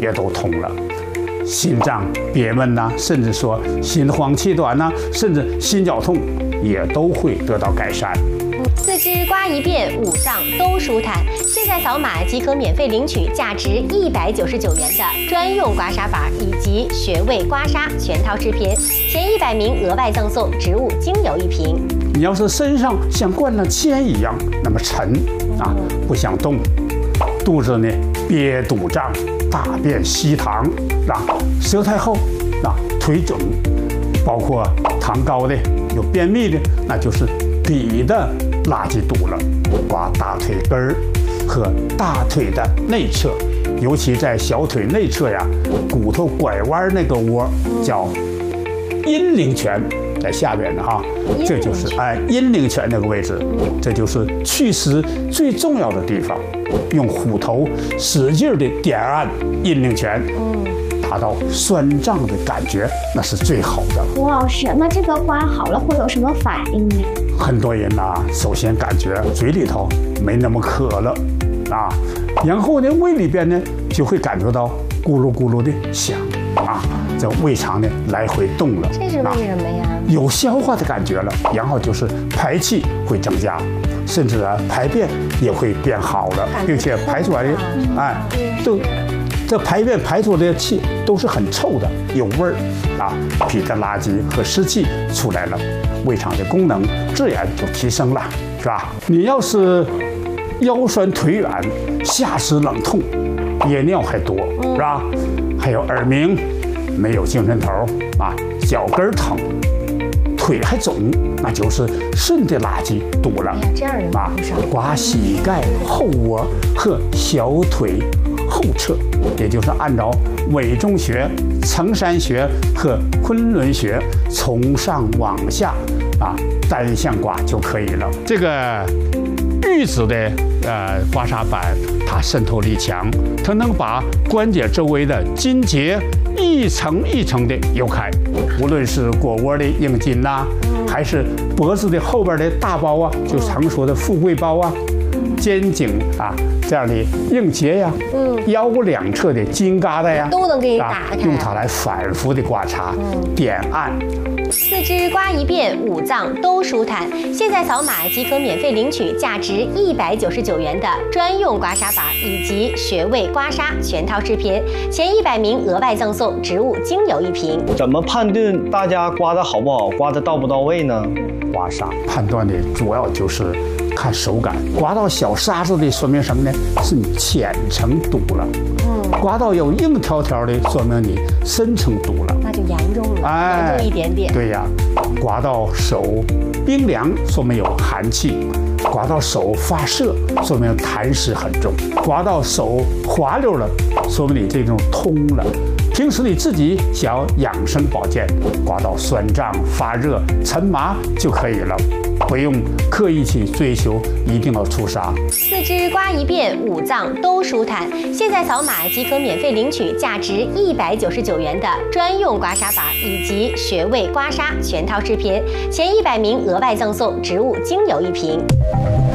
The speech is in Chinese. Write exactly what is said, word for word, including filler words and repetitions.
也都通了，心脏憋闷呐、啊，甚至说心慌气短呐、啊，甚至心绞痛也都会得到改善。 四肢刮一遍，五脏都舒坦。现在扫码即可免费领取价值一百九十九元的专用刮痧板以及穴位刮痧全套视频，前一百名额外赠送植物精油一瓶。 你要是身上像灌了铅一样那么沉啊，不想动，肚子呢憋肚胀，大便稀糖啊，舌苔厚啊，腿肿，包括糖高的、有便秘的，那就是脾的垃圾堵了。刮大腿根儿和大腿的内侧，尤其在小腿内侧呀，骨头拐弯那个窝叫阴陵泉，在下边的哈，这就是哎阴陵泉那个位置，这就是祛湿最重要的地方。用虎头使劲的点按阴陵泉，达到酸胀的感觉，那是最好的。 吴老师，那这个刮好了会有什么反应呢？ 很多人呐、啊，首先感觉嘴里头没那么渴了啊，然后呢，胃里边呢就会感觉到咕噜咕噜的响啊，这胃肠呢来回动了。 这是为什么呀？ 有消化的感觉了，然后就是排气会增加，甚至啊排便也会变好了，并且排出来的，哎，都这排便排出来的气都是很臭的，有味儿啊，脾的垃圾和湿气出来了，胃肠的功能自然就提升了，是吧？你要是腰酸腿软、下肢冷痛、憋尿还多，是吧？还有耳鸣、没有精神头啊，脚跟疼、腿还肿，那就是肾的垃圾堵了。 这样人啊，刮膝盖后窝和小腿后侧，也就是按照委中穴、承山穴和昆仑穴从上往下啊单向刮就可以了。这个玉子的呃刮痧板，它渗透力强，它能把关节周围的筋结一层一层的揉开，无论是腘窝的硬筋呐、啊，还是脖子的后边的大包啊，就常说的富贵包啊，肩颈啊这样的硬结呀，嗯，腰两侧的筋疙瘩呀， 都能给你打开， 用它来反复的刮痧、点按。 四肢刮一遍，五脏都舒坦。现在扫码即可免费领取价值一百九十九元的专用刮痧板以及穴位刮痧全套视频，前一百名额外赠送植物精油一瓶。 怎么判断大家刮的好不好，刮的到不到位呢？ 刮痧判断的主要就是看手感，刮到小沙子的说明什么呢？是你浅层堵了。嗯，刮到有硬条条的，说明你深层堵了， 那就严重了， 哎， 严重一点点。 对呀，刮到手冰凉，说明有寒气；刮到手发涩，说明痰湿很重；刮到手滑溜了，说明你这种通了。平时你自己想要养生保健，刮到酸胀、发热、沉麻就可以了。不用刻意去追求一定要出痧。 四肢刮一遍，五脏都舒坦。现在扫码即可免费领取价值一百九十九元的专用刮痧板以及穴位刮痧全套视频，前一百名额外赠送植物精油一瓶。